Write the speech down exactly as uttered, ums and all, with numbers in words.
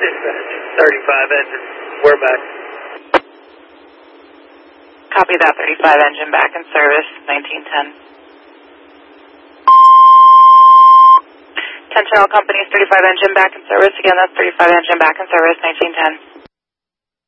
Dispatch, thirty-five engine, we're back. Copy that, thirty-five engine back in service, nineteen ten. ten Channel Company's thirty-five engine back in service. Again, that's thirty-five engine back in service, nineteen ten.